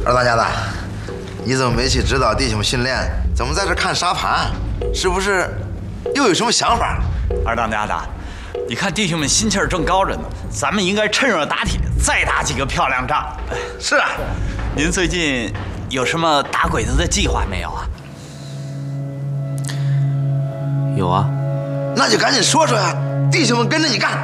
二当家的，你怎么没去指导弟兄们训练？怎么在这看沙盘？是不是又有什么想法？ 二当家的，你看弟兄们心气儿正高着呢，咱们应该趁热打铁，再打几个漂亮仗。 是啊， 您最近有什么打鬼子的计划没有啊？ 有啊， 那就赶紧说说呀，弟兄们跟着你干。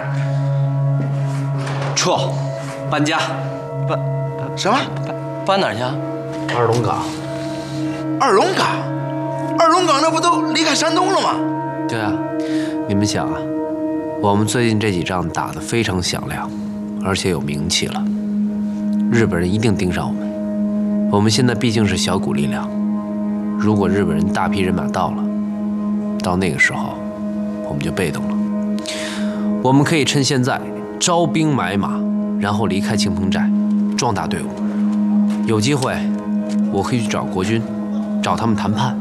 撤，搬家， 什么？ 搬哪儿去啊？二龙岗。 二龙岗？二龙岗那不都离开山东了吗？ 对啊，你们想啊，我们最近这几仗打得非常响亮，而且有名气了，日本人一定盯上我们。我们现在毕竟是小股力量，如果日本人大批人马到了，到那个时候，我们就被动了。我们可以趁现在招兵买马，然后离开庆丰寨，壮大队伍。有机会，我可以去找国军，找他们谈判。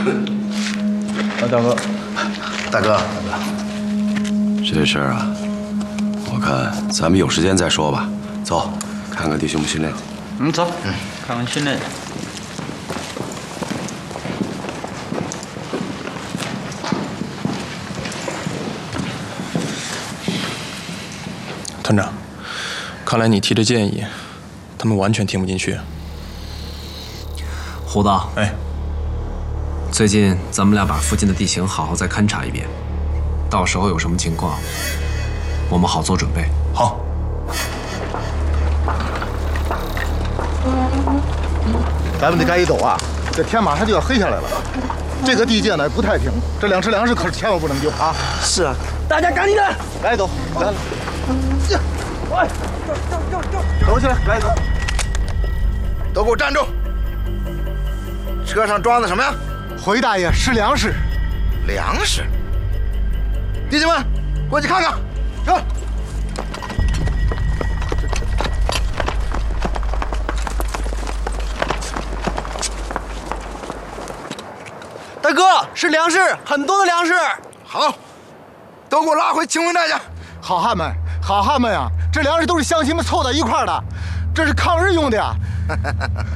大哥，大哥， 这事儿啊，我看咱们有时间再说吧。走，看看弟兄们训练。 走，看看训练。 团长，看来你提的建议，他们完全听不进去。 胡道， 哎， 最近咱们俩把附近的地形好好再勘察一遍，到时候有什么情况，我们好做准备。 好。 咱们得赶紧走啊！这天马上就要黑下来了。这个地界呢不太平，这2车粮食可是千万不能丢啊！ 是啊， 大家赶紧的，赶紧走，来，喂，走起来，赶紧走， 都给我站住！车上装的什么呀？ 回大爷是粮食。 粮食。弟兄们，过去看看，走。 大哥，是粮食，很多的粮食。 好，都给我拉回庆丰寨去。 好汉们，好汉们呀！这粮食都是乡亲们凑到一块儿的，这是抗日用的呀。